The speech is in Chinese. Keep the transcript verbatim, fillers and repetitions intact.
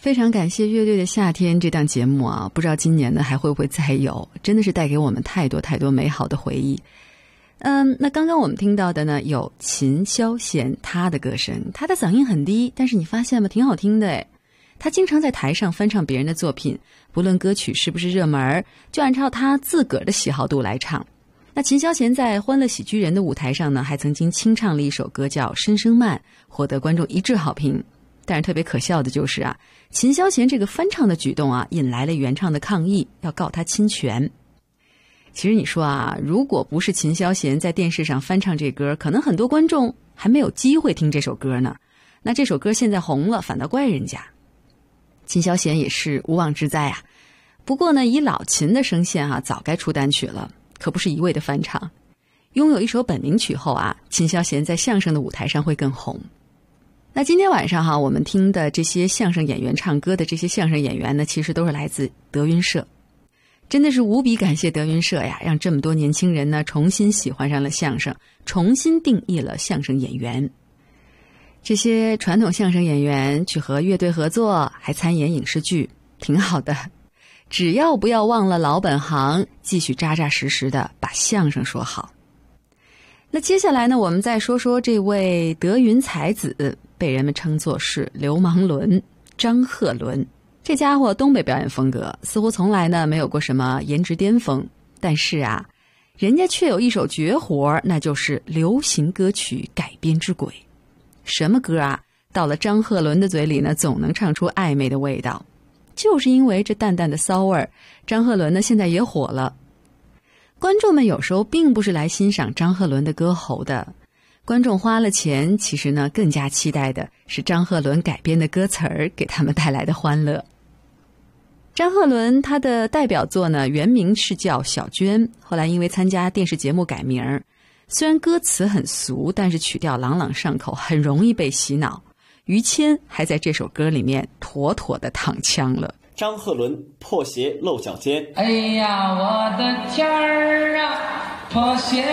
非常感谢乐队的夏天这档节目啊，不知道今年呢还会不会再有，真的是带给我们太多太多美好的回忆。嗯，那刚刚我们听到的呢有秦霄贤，他的歌声，他的嗓音很低，但是你发现吗，挺好听的诶。他经常在台上翻唱别人的作品，不论歌曲是不是热门，就按照他自个儿的喜好度来唱。那秦霄贤在欢乐喜剧人的舞台上呢，还曾经清唱了一首歌叫《声声慢》，获得观众一致好评。但是特别可笑的就是啊，秦霄贤这个翻唱的举动啊，引来了原唱的抗议，要告他侵权。其实你说啊，如果不是秦霄贤在电视上翻唱这歌，可能很多观众还没有机会听这首歌呢。那这首歌现在红了，反倒怪人家。秦霄贤也是无妄之灾啊。不过呢，以老秦的声线啊，早该出单曲了，可不是一味的翻唱。拥有一首本名曲后啊，秦霄贤在相声的舞台上会更红。那今天晚上哈，我们听的这些相声演员唱歌的这些相声演员呢，其实都是来自德云社。真的是无比感谢德云社呀，让这么多年轻人呢重新喜欢上了相声，重新定义了相声演员。这些传统相声演员去和乐队合作，还参演影视剧，挺好的。只要不要忘了老本行，继续扎扎实实的把相声说好。那接下来呢，我们再说说这位德云才子，被人们称作是流氓伦，张鹤伦。这家伙东北表演风格似乎从来呢没有过什么颜值巅峰，但是啊，人家却有一手绝活，那就是流行歌曲改编之鬼。什么歌啊，到了张鹤伦的嘴里呢，总能唱出暧昧的味道。就是因为这淡淡的骚味儿，张鹤伦呢现在也火了。观众们有时候并不是来欣赏张鹤伦的歌喉的，观众花了钱，其实呢更加期待的是张鹤伦改编的歌词儿给他们带来的欢乐。张鹤伦他的代表作呢，原名是叫小娟，后来因为参加电视节目改名。虽然歌词很俗，但是曲调朗朗上口，很容易被洗脑。于谦还在这首歌里面妥妥的躺枪了。 张鹤伦破鞋露脚尖， 哎呀我的天儿啊，破鞋